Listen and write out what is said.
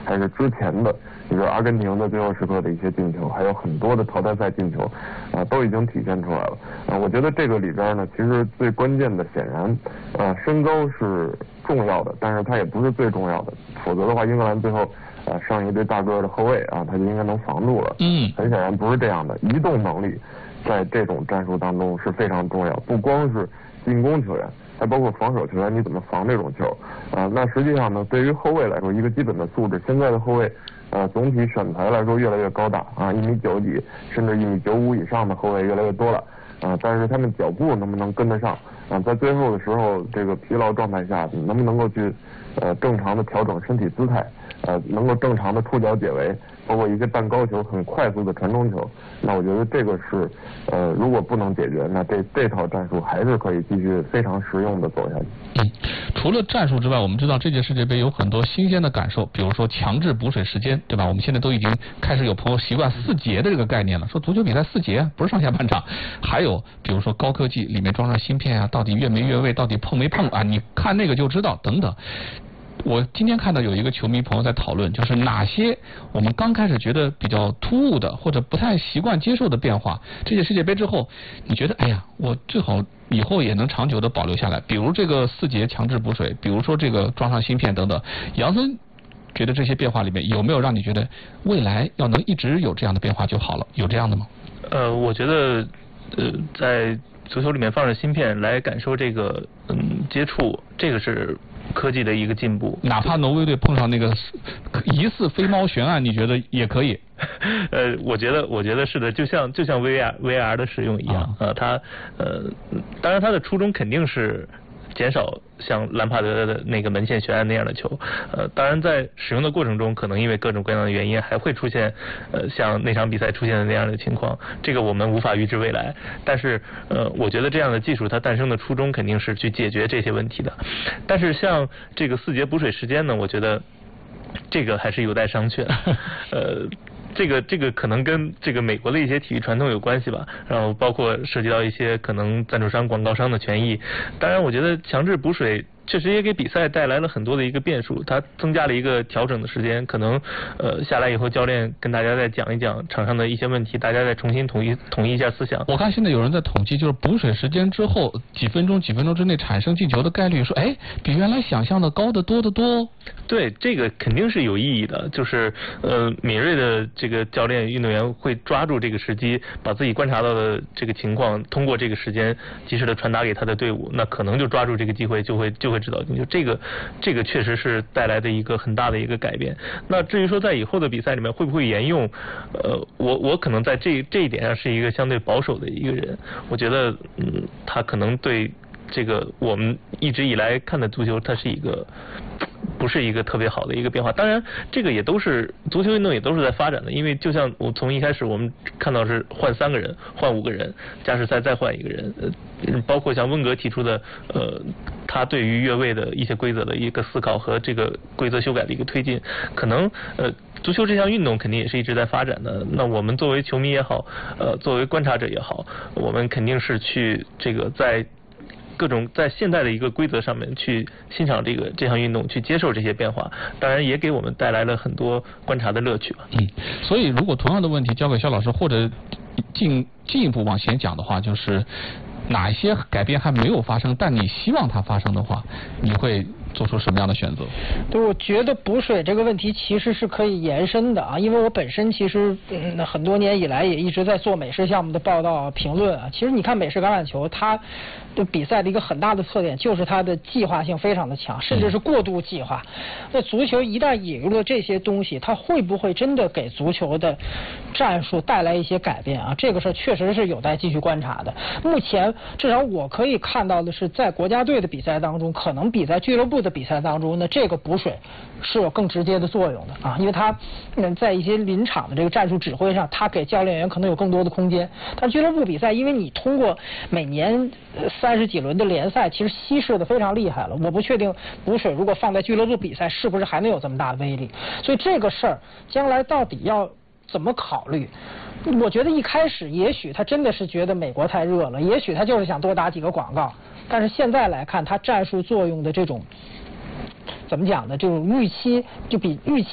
还是之前的，比如阿根廷的最后时刻的一些进球，还有很多的淘汰赛进球，都已经体现出来了。我觉得这个里边呢，其实最关键的显然，身高是重要的，但是它也不是最重要的，否则的话，英格兰最后上一队大个的后卫他就应该能防住了。很显然不是这样的，移动能力在这种战术当中是非常重要，不光是进攻球员，还包括防守球员，你怎么防这种球？那实际上呢，对于后卫来说，一个基本的素质，现在的后卫，总体选材来说越来越高大，1.9米几，甚至1.95米以上的后卫越来越多了。但是他们脚步能不能跟得上？在最后的时候，这个疲劳状态下，能不能够去正常的调整身体姿态，能够正常的出脚解围，包括一些半高球、很快速的传中球。那我觉得这个是如果不能解决，那这套战术还是可以继续非常实用的走下去。 除了战术之外，我们知道这届世界杯有很多新鲜的感受，比如说强制补水时间，对吧？我们现在都已经开始有朋友习惯4节的这个概念了，说足球比赛4节，不是上下半场。还有比如说高科技里面装上芯片到底越没越位，到底碰没碰你看那个就知道等等。我今天看到有一个球迷朋友在讨论，就是哪些我们刚开始觉得比较突兀的或者不太习惯接受的变化，这届世界杯之后，你觉得哎呀，我最好以后也能长久的保留下来。比如这个4节强制补水，比如说这个装上芯片等等。杨森觉得这些变化里面有没有让你觉得未来要能一直有这样的变化就好了？有这样的吗？ 我觉得在足球里面放上芯片来感受这个接触，这个是科技的一个进步。 哪怕挪威队碰上那个疑似飞猫悬案，你觉得也可以？ 我觉得是的，就像 VR 的使用一样，它当然它的初衷肯定是减少像兰帕德的那个门线悬案那样的球，当然在使用的过程中，可能因为各种各样的原因，还会出现像那场比赛出现的那样的情况，这个我们无法预知未来。但是我觉得这样的技术它诞生的初衷肯定是去解决这些问题的。但是像这个4节补水时间呢，我觉得这个还是有待商榷。这个可能跟这个美国的一些体育传统有关系吧，然后包括涉及到一些可能赞助商、广告商的权益。当然，我觉得强制补水确实也给比赛带来了很多的一个变数，它增加了一个调整的时间，可能下来以后教练跟大家再讲一讲场上的一些问题，大家再重新统一一下思想。 我看现在有人在统计，就是补水时间之后几分钟之内产生进球的概率，说比原来想象的高得多得多。 对，这个肯定是有意义的，就是敏锐的这个教练运动员会抓住这个时机，把自己观察到的这个情况通过这个时间及时的传达给他的队伍，那可能就抓住这个机会就会制造进球。这个确实是带来的一个很大的一个改变。那至于说在以后的比赛里面会不会沿用，我可能在这一点上是一个相对保守的一个人，我觉得他可能对这个我们一直以来看的足球，它是不是一个特别好的一个变化。当然这个也都是足球运动也都是在发展的，因为就像我从一开始我们看到是换3个人换5个人，加时赛再换1个人，包括像温格提出的他对于越位的一些规则的一个思考和这个规则修改的一个推进，可能足球这项运动肯定也是一直在发展的。那我们作为球迷也好，作为观察者也好，我们肯定是去这个在各种在现代的一个规则上面去欣赏这项运动，去接受这些变化，当然也给我们带来了很多观察的乐趣吧。 所以如果同样的问题交给肖老师，或者进一步往前讲的话，就是哪一些改变还没有发生，但你希望它发生的话，你会做出什么样的选择？ 对，我觉得补水这个问题其实是可以延伸的因为我本身其实很多年以来也一直在做美式项目的报道评论其实你看美式橄榄球，它的比赛的一个很大的特点就是它的计划性非常的强，甚至是过度计划。那足球一旦引入了这些东西，它会不会真的给足球的战术带来一些改变这个事确实是有待继续观察的。目前至少我可以看到的是，在国家队的比赛当中，可能比在俱乐部的比赛当中呢，这个补水是有更直接的作用的因为它在一些临场的这个战术指挥上，它给教练员可能有更多的空间。但俱乐部比赛，因为你通过每年30几轮的联赛，其实稀释的非常厉害了，我不确定补水如果放在俱乐部比赛是不是还能有这么大的威力。所以这个事儿将来到底要怎么考虑？我觉得一开始也许他真的是觉得美国太热了，也许他就是想多打几个广告，但是现在来看，他战术作用的这种怎么讲呢？这种预期就比预期